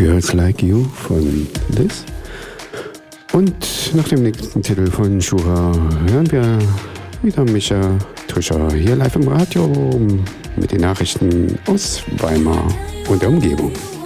Girls Like You von Liz. Und nach dem nächsten Titel von Shura hören wir wieder Micha Tuscher hier live im Radio mit den Nachrichten aus Weimar und der Umgebung.